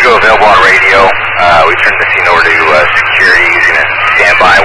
Indigo available on radio. We turned the scene over to security using a standby